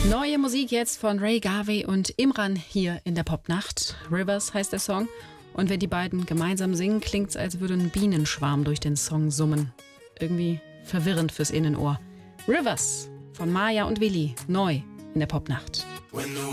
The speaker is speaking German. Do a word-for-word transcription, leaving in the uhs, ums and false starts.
Neue Musik jetzt von Ray Garvey und Imran hier in der Popnacht. Rivers heißt der Song. Und wenn die beiden gemeinsam singen, klingt es, als würde ein Bienenschwarm durch den Song summen. Irgendwie verwirrend fürs Innenohr. Rivers von Maya und Willi, neu in der Popnacht.